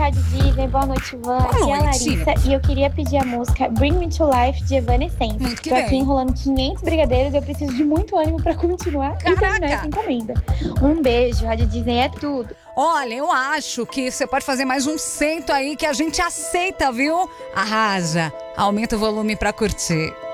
Rádio Disney, boa noite, Van. Boa Aqui é a noite. Larissa e eu queria pedir a música Bring Me to Life de Evanescence. Muito que Tô aqui bem. enrolando 500 brigadeiros e eu preciso de muito ânimo pra continuar e terminar Caraca. essa encomenda. Um beijo, Rádio Disney é tudo. Olha, eu acho que você pode fazer mais um cento aí que a gente aceita, viu? Arrasa. Aumenta o volume pra curtir.